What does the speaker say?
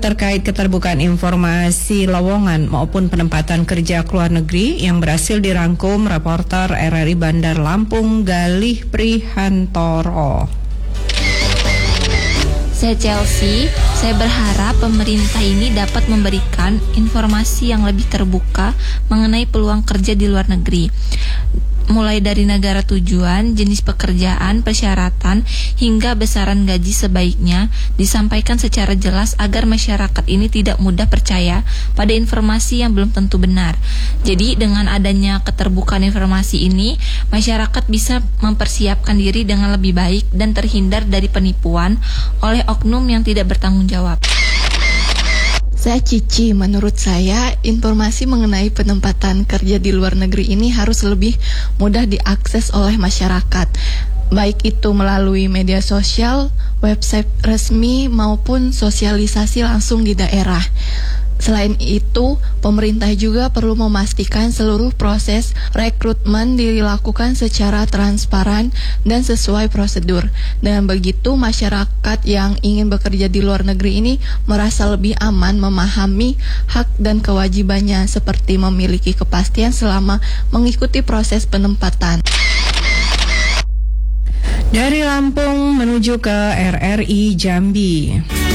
terkait keterbukaan informasi lowongan maupun penempatan kerja ke luar negeri yang berhasil dirangkum reporter RRI Bandar Lampung Galih Prihantoro. Saya Chelsea, saya berharap pemerintah ini dapat memberikan informasi yang lebih terbuka mengenai peluang kerja di luar negeri. Mulai dari negara tujuan, jenis pekerjaan, persyaratan, hingga besaran gaji sebaiknya disampaikan secara jelas agar masyarakat ini tidak mudah percaya pada informasi yang belum tentu benar. Jadi dengan adanya keterbukaan informasi ini, masyarakat bisa mempersiapkan diri dengan lebih baik dan terhindar dari penipuan oleh oknum yang tidak bertanggung jawab. Saya Cici, menurut saya informasi mengenai penempatan kerja di luar negeri ini harus lebih mudah diakses oleh masyarakat, baik itu melalui media sosial, website resmi maupun sosialisasi langsung di daerah. Selain itu, pemerintah juga perlu memastikan seluruh proses rekrutmen dilakukan secara transparan dan sesuai prosedur. Dengan begitu, masyarakat yang ingin bekerja di luar negeri ini merasa lebih aman memahami hak dan kewajibannya seperti memiliki kepastian selama mengikuti proses penempatan. Dari Lampung menuju ke RRI Jambi.